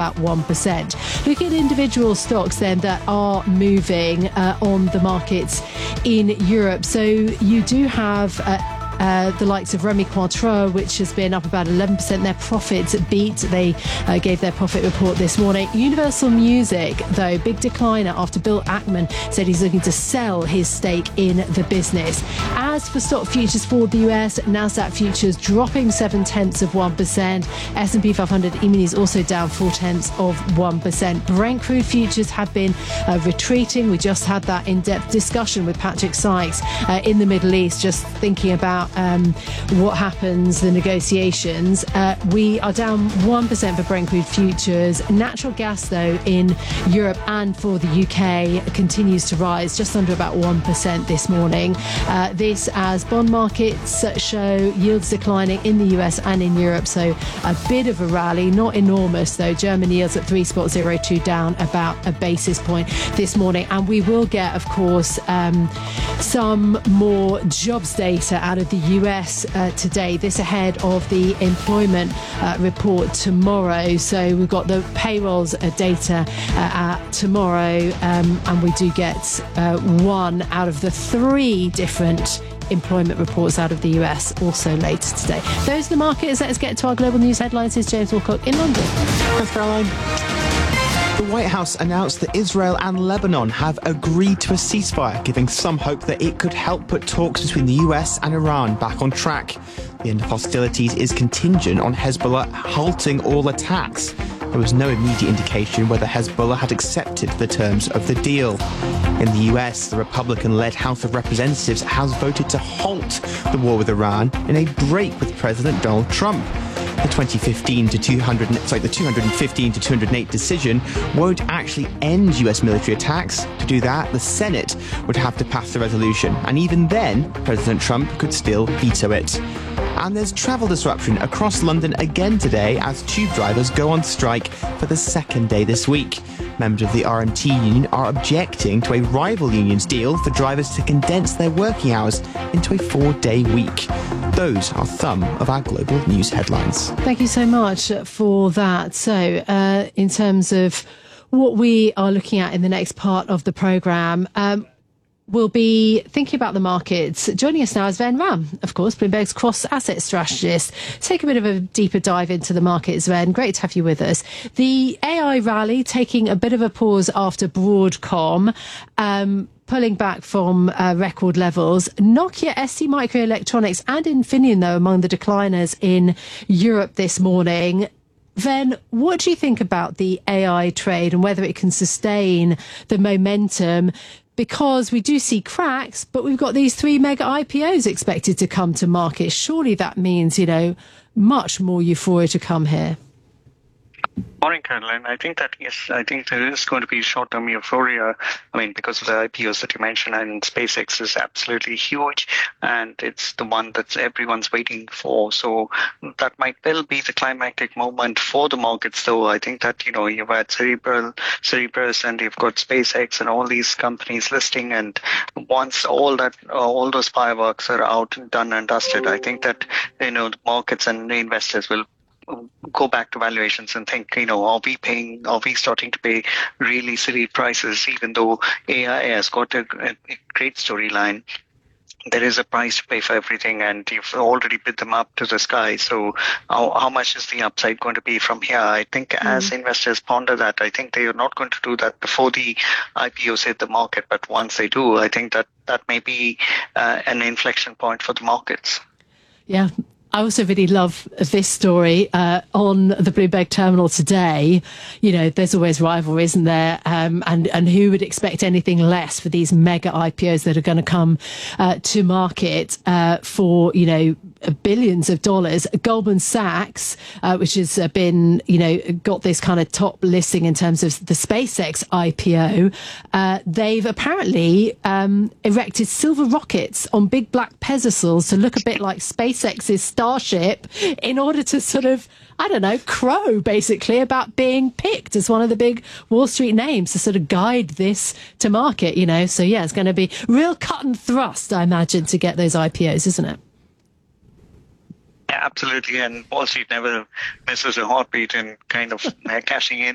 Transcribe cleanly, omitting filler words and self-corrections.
about 1%. Look at individual stocks then that are moving on the markets in Europe. So you do have the likes of Rémy Cointreau, which has been up about 11%. Their profits beat. They gave their profit report this morning. Universal Music, though, big decliner after Bill Ackman said he's looking to sell his stake in the business. As for stock futures for the US, Nasdaq futures dropping 0.7%. S&P 500 E-minis also down 0.4%. Brent crude futures have been retreating. We just had that in-depth discussion with Patrick Sykes in the Middle East, just thinking about what happens, the negotiations. We are down 1% for Brent crude futures. Natural gas, though, in Europe and for the UK continues to rise, just under about 1% this morning. This as bond markets show yields declining in the US and in Europe, so a bit of a rally, not enormous though. German yields at 3.02, down about a basis point this morning. And we will get, of course, some more jobs data out of the US today, this ahead of the employment report tomorrow. So we've got the payrolls data tomorrow, and we do get one out of the three different employment reports out of the US also later today. Those are the markets. Let's get to our global news headlines. Here's James Wilcock in London. Thanks, Caroline. The White House announced that Israel and Lebanon have agreed to a ceasefire, giving some hope that it could help put talks between the US and Iran back on track. The end of hostilities is contingent on Hezbollah halting all attacks. There was no immediate indication whether Hezbollah had accepted the terms of the deal. In the US, the Republican-led House of Representatives has voted to halt the war with Iran in a break with President Donald Trump. The 215 to 208 decision won't actually end US military attacks. To do that, the Senate would have to pass the resolution, and even then, President Trump could still veto it. And there's travel disruption across London again today as tube drivers go on strike for the second day this week. Members of the RMT union are objecting to a rival union's deal for drivers to condense their working hours into a 4-day week. Those are some of our global news headlines. Thank you so much for that. So, in terms of what we are looking at in the next part of the programme, we'll be thinking about the markets. Joining us now is Sven Ram, of course, Bloomberg's cross-asset strategist. Take a bit of a deeper dive into the markets, Sven. Great to have you with us. The AI rally taking a bit of a pause after Broadcom, pulling back from record levels. Nokia, STMicroelectronics and Infineon, though, among the decliners in Europe this morning. Then, what do you think about the AI trade and whether it can sustain the momentum? Because we do see cracks, but we've got these 3 mega IPOs expected to come to market. Surely that means, much more euphoria to come here. Morning, Caroline. I think there is going to be short-term euphoria. Because of the IPOs that you mentioned, and SpaceX is absolutely huge, and it's the one that everyone's waiting for. So that might well be the climactic moment for the markets, though. I think that, you've had Cerebras, and you've got SpaceX and all these companies listing, and once all those fireworks are out and done and dusted, I think that, the markets and the investors will go back to valuations and think, are we starting to pay really silly prices, even though AI has got a great storyline. There is a price to pay for everything, and you've already bid them up to the sky. So how much is the upside going to be from here? I think as investors ponder that, I think they are not going to do that before the IPOs hit the market. But once they do, I think that may be an inflection point for the markets. Yeah. I also really love this story on the Bloomberg terminal today. There's always rivalry, isn't there? And who would expect anything less for these mega IPOs that are going to come to market for, billions of dollars. Goldman Sachs, which has been, got this kind of top listing in terms of the SpaceX IPO, they've apparently erected silver rockets on big black pedestals to look a bit like SpaceX's Starship in order to sort of, crow basically about being picked as one of the big Wall Street names to sort of guide this to market, So, yeah, it's going to be real cut and thrust, I imagine, to get those IPOs, isn't it? Yeah, absolutely. And Wall Street never misses a heartbeat in kind of cashing in